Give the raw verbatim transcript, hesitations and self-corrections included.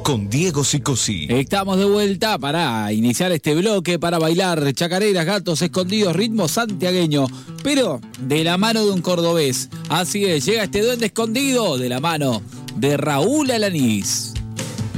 con Diego Sicosí. Estamos de vuelta para iniciar este bloque, para bailar chacareras, gatos escondidos, ritmo santiagueño, pero de la mano de un cordobés. Así es, llega este duende escondido de la mano de Raúl Alanís.